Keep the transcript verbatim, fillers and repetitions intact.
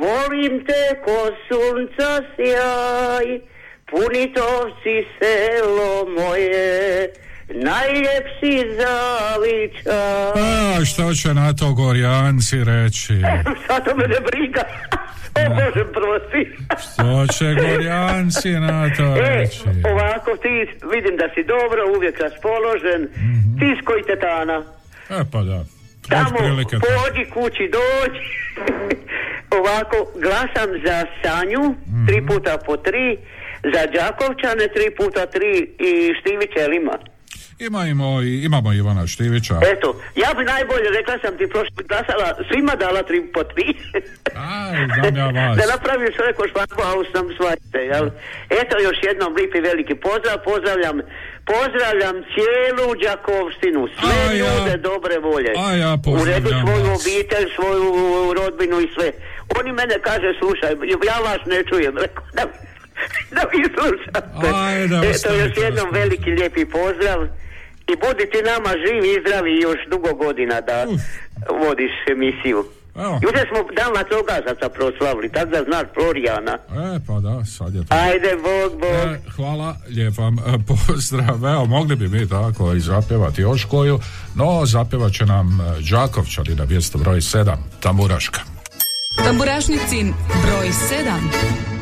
volim te ko sunca sjaj, Punitovci selo moje, najljepši zavičaj. A, što će na to Gorjanci reći? Zato me ne briga. O Bože, prosti. Što će Gorjanci na to reći? E, ovako ti, vidim da si dobro, uvijek raspoložen. Mm-hmm. Ti s koji tetana? E, pa da. Tamo, pođi kući, dođi. Ovako, glasam za Sanju, mm-hmm. tri puta po tri, za Đakovčane, tri puta tri i Štivića, jel ima? Ima, imamo, imamo Ivana Štivića. Eto, ja bi najbolje, rekla sam ti prošli glasala, svima dala tri po tri. Aj, znam ja vas. Da napravim sve ko švaku, a sam svajte, jel? Eto, još jednom lipi veliki pozdrav, pozdravljam, pozdravljam cijelu Đakovštinu, sve a ljude ja, dobre volje. A ja u redu svoju vas. obitelj, svoju rodbinu i sve. Oni mene kaže, slušaj, ja vas ne čujem, rekao, da, da vi slušate. Ajde, eto, još jednom veliki lijepi pozdrav. I budi ti nama živi i zdravi još dugo godina da Uf. vodiš emisiju. Juče smo dan vatrogasaca proslavili, tako da znaš Florijana. E, pa da, sad je to. Ajde, Bog, Bog. E, hvala, lijep vam pozdrav. Evo, mogli bi mi tako i zapjevati još koju, no zapjevat će nam Đakovčani na mjesto broj sedam, Tamburaška. Tamburašnicin broj sedam.